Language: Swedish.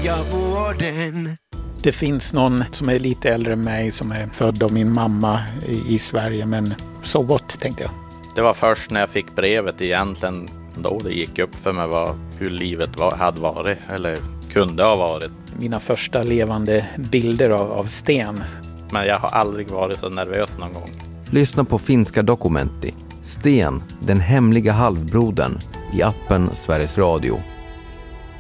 nya vården. Det finns någon som är lite äldre än mig som är född av min mamma i Sverige, men so what, tänkte jag. Det var först när jag fick brevet egentligen då det gick upp för mig hur livet hade varit eller kunde ha varit. Mina första levande bilder av Sten. Men jag har aldrig varit så nervös någon gång. Lyssna på finska Dokumentti, Sten, den hemliga halvbrodern, i appen Sveriges Radio.